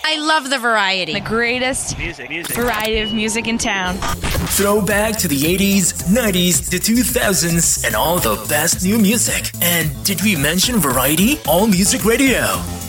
I love the variety. The greatest variety of music in town. Throwback to the 80s, 90s, the 2000s, and all the best new music. And did we mention variety? All Music Radio.